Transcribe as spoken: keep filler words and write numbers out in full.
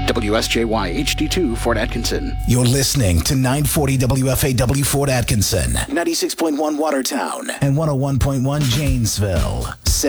W S J Y H D two Fort Atkinson. You're listening to nine forty W F A W Fort Atkinson, ninety-six point one Watertown, and one oh one point one Janesville.